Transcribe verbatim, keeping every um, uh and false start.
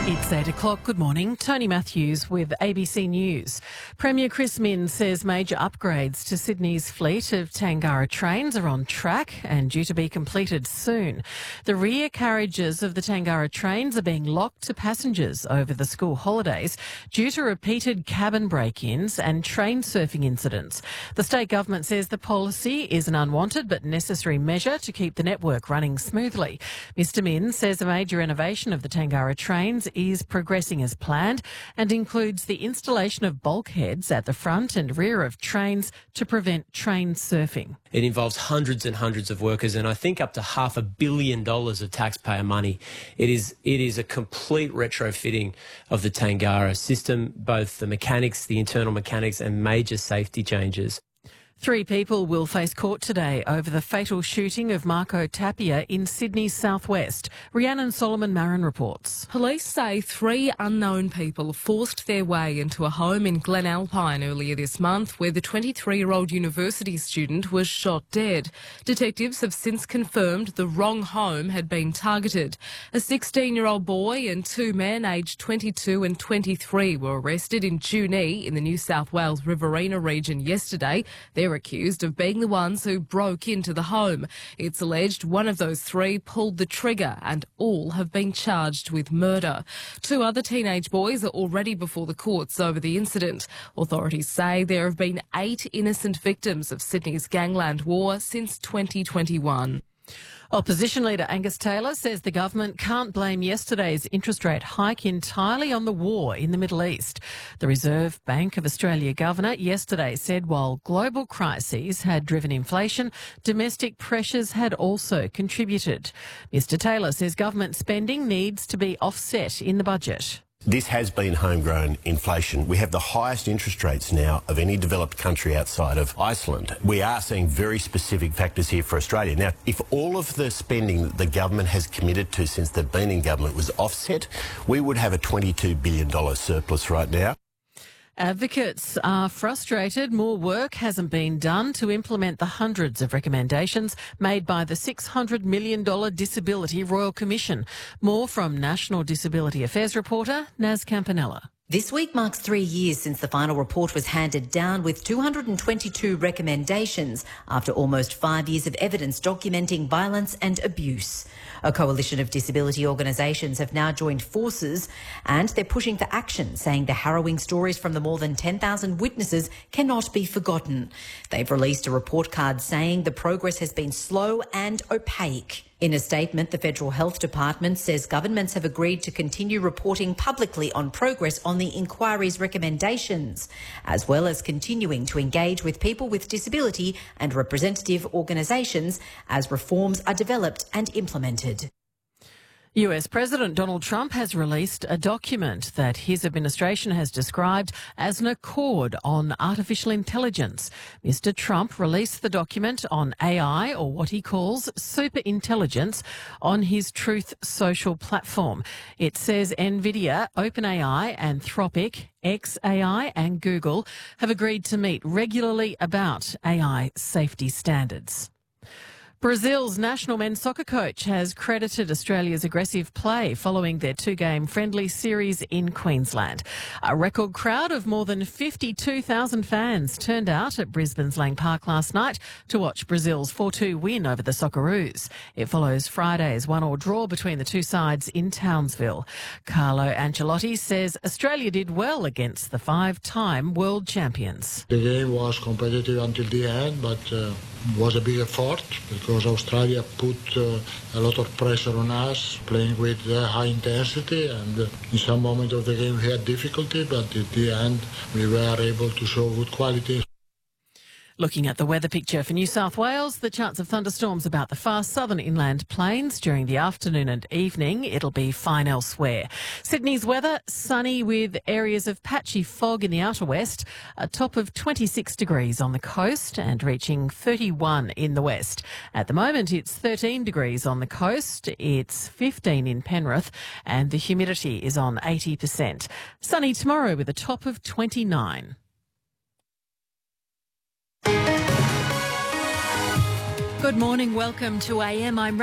It's eight o'clock. Good morning. Tony Matthews with A B C News. Premier Chris Minns says major upgrades to Sydney's fleet of Tangara trains are on track and due to be completed soon. The rear carriages of the Tangara trains are being locked to passengers over the school holidays due to repeated cabin break-ins and train surfing incidents. The state government says the policy is an unwanted but necessary measure to keep the network running smoothly. Mister Minns says a major innovation of the Tangara trains is progressing as planned and includes the installation of bulkheads at the front and rear of trains to prevent train surfing. It involves hundreds and hundreds of workers and I think up to half a billion dollars of taxpayer money. It is it is a complete retrofitting of the Tangara system, both the mechanics, the internal mechanics and major safety changes. Three people will face court today over the fatal shooting of Marco Tapia in Sydney's southwest. Rhiannon Solomon Marin reports. Police say three unknown people forced their way into a home in Glen Alpine earlier this month where the twenty-three-year-old university student was shot dead. Detectives have since confirmed the wrong home had been targeted. A sixteen-year-old boy and two men aged twenty-two and twenty-three were arrested in Junee in the New South Wales Riverina region yesterday. They're accused of being the ones who broke into the home. It's alleged one of those three pulled the trigger and all have been charged with murder. Two other teenage boys are already before the courts over the incident. Authorities say there have been eight innocent victims of Sydney's gangland war since twenty twenty-one. Opposition leader Angus Taylor says the government can't blame yesterday's interest rate hike entirely on the war in the Middle East. The Reserve Bank of Australia governor yesterday said while global crises had driven inflation, domestic pressures had also contributed. Mister Taylor says government spending needs to be offset in the budget. This has been homegrown inflation. We have the highest interest rates now of any developed country outside of Iceland. We are seeing very specific factors here for Australia. Now, if all of the spending that the government has committed to since they've been in government was offset, we would have a twenty-two billion dollars surplus right now. Advocates are frustrated more work hasn't been done to implement the hundreds of recommendations made by the six hundred million dollars Disability Royal Commission. More from National Disability Affairs reporter Naz Campanella. This week marks three years since the final report was handed down with two hundred twenty-two recommendations after almost five years of evidence documenting violence and abuse. A coalition of disability organisations have now joined forces and they're pushing for action, saying the harrowing stories from the more than ten thousand witnesses cannot be forgotten. They've released a report card saying the progress has been slow and opaque. In a statement, the Federal Health Department says governments have agreed to continue reporting publicly on progress on the inquiry's recommendations, as well as continuing to engage with people with disability and representative organisations as reforms are developed and implemented. U S President Donald Trump has released a document that his administration has described as an accord on artificial intelligence. Mister Trump released the document on A I, or what he calls superintelligence, on his Truth Social platform. It says NVIDIA, OpenAI, Anthropic, xAI and Google have agreed to meet regularly about A I safety standards. Brazil's national men's soccer coach has credited Australia's aggressive play following their two-game friendly series in Queensland. A record crowd of more than fifty-two thousand fans turned out at Brisbane's Lang Park last night to watch Brazil's four two win over the Socceroos. It follows Friday's one-all draw between the two sides in Townsville. Carlo Ancelotti says Australia did well against the five-time world champions. The game was competitive until the end, but uh, was a big effort because Because Australia put uh, a lot of pressure on us, playing with uh, high intensity, and uh, in some moment of the game we had difficulty, but at the end we were able to show good quality. Looking at the weather picture for New South Wales, the chance of thunderstorms about the far southern inland plains during the afternoon and evening. It'll be fine elsewhere. Sydney's weather, sunny with areas of patchy fog in the outer west, a top of twenty-six degrees on the coast and reaching thirty-one in the west. At the moment, it's thirteen degrees on the coast, it's fifteen in Penrith, and the humidity is on eighty percent. Sunny tomorrow with a top of twenty-nine. Good morning. Welcome to A M. I'm